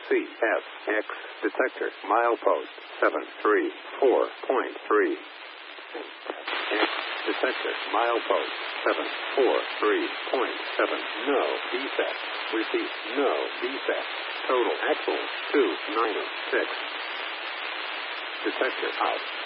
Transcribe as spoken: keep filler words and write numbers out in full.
C F X detector milepost seven three four point three. X detector milepost seven four three point seven. No defect. Repeat, no defect. Total axle two ninety-six. Detector out.